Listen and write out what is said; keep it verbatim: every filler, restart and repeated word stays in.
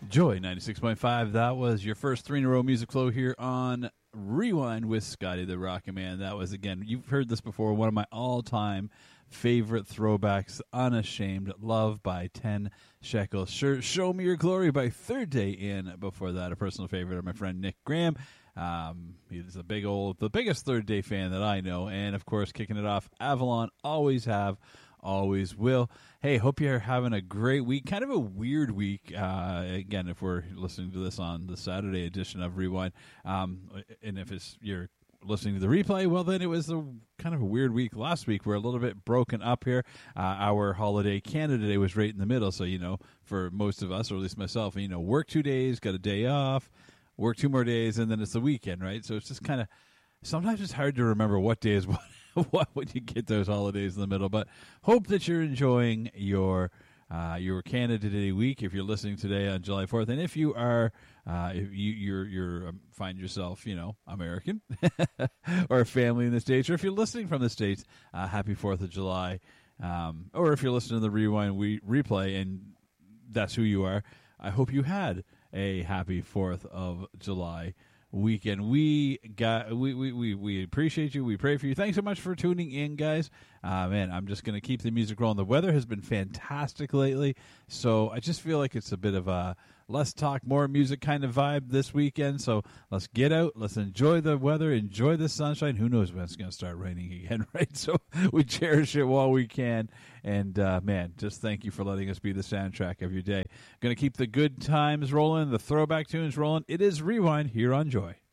Joy ninety-six point five. That was your first three in a row music flow here on Rewind with Scotty the Rocket Man. That was, again, you've heard this before, one of my all-time favorite throwbacks, Unashamed, Love by ten shekels. Sure, Show Me Your Glory by Third Day In. Before that, a personal favorite of my friend Nick Graham. Um, he's a big old, the biggest Third Day fan that I know. And, of course, kicking it off, Avalon, Always Have, Always Will. Hey, hope you're having a great week. Kind of a weird week. Uh, again, if we're listening to this on the Saturday edition of Rewind, um, and if it's you're listening to the replay, well, then it was a kind of a weird week last week. We're a little bit broken up here. Uh, our holiday Canada Day was right in the middle, so you know, for most of us, or at least myself, you know, work two days, got a day off, work two more days, and then it's the weekend, right? So it's just kind of sometimes it's hard to remember what day is what. What when you get those holidays in the middle, but hope that you're enjoying your uh, your Canada Day week. If you're listening today on July fourth, and if you are, uh, if you you're you're um, find yourself, you know, American or a family in the States, or if you're listening from the States, uh, happy Fourth of July. Um, or if you're listening to the Rewind we replay, and that's who you are, I hope you had a happy Fourth of July weekend. We got we, we we we appreciate you. We pray for you. Thanks so much for tuning in, guys. Uh, man, I'm just gonna keep the music rolling. The weather has been fantastic lately, so I just feel like it's a bit of a less talk, more music kind of vibe this weekend. So let's get out, let's enjoy the weather, enjoy the sunshine. Who knows when it's gonna start raining again, right? So we cherish it while we can. And uh, man, just thank you for letting us be the soundtrack of your day. Gonna keep the good times rolling, the throwback tunes rolling. It is Rewind here on Joy.